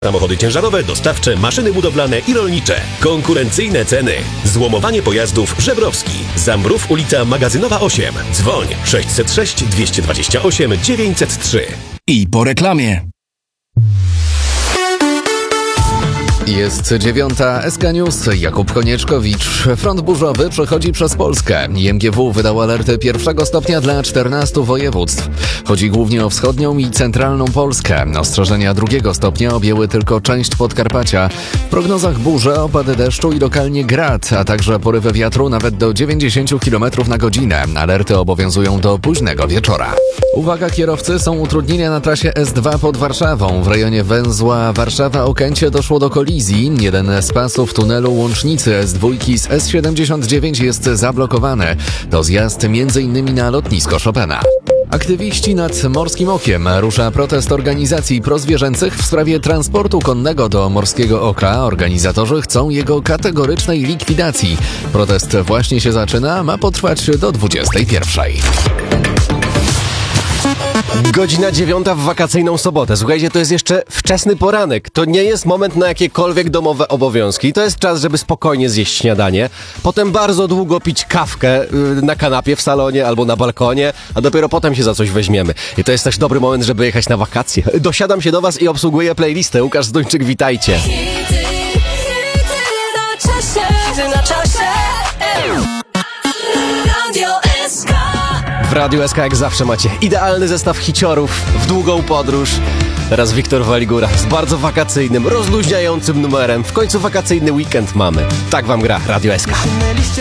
Samochody ciężarowe, dostawcze, maszyny budowlane i rolnicze. Konkurencyjne ceny. Złomowanie pojazdów Żebrowski. Zambrów, ulica Magazynowa 8. Dzwoń 606 228 903. I po reklamie. Jest 9. SK News. Jakub Konieczkowicz. Front burzowy przechodzi przez Polskę. IMGW wydał alerty 1. stopnia dla 14 województw. Chodzi głównie o wschodnią i centralną Polskę. Ostrzeżenia 2. stopnia objęły tylko część Podkarpacia. W prognozach burze, opady deszczu i lokalnie grad, a także porywy wiatru nawet do 90 km na godzinę. Alerty obowiązują do późnego wieczora. Uwaga kierowcy, są utrudnienia na trasie S2 pod Warszawą. W rejonie węzła Warszawa-Okęcie doszło do kolizji. Jeden z pasów tunelu łącznicy S2 z S79 jest zablokowany. To zjazd m.in. na lotnisko Chopina. Aktywiści nad Morskim Okiem. Rusza protest organizacji prozwierzęcych w sprawie transportu konnego do Morskiego Oka. Organizatorzy chcą jego kategorycznej likwidacji. Protest właśnie się zaczyna, ma potrwać do 21. Godzina 9 w wakacyjną sobotę. Słuchajcie, to jest jeszcze wczesny poranek. To nie jest moment na jakiekolwiek domowe obowiązki. To jest czas, żeby spokojnie zjeść śniadanie. Potem bardzo długo pić kawkę na kanapie w salonie albo na balkonie, a dopiero potem się za coś weźmiemy. I to jest też dobry moment, żeby jechać na wakacje. Dosiadam się do was i obsługuję playlistę. Łukasz Zduńczyk, witajcie. Na czasie. Radio SK. W Radiu SK jak zawsze macie idealny zestaw hiciorów w długą podróż. Teraz Wiktor Waligura z bardzo wakacyjnym, rozluźniającym numerem. W końcu wakacyjny weekend mamy. Tak wam gra Radio SK.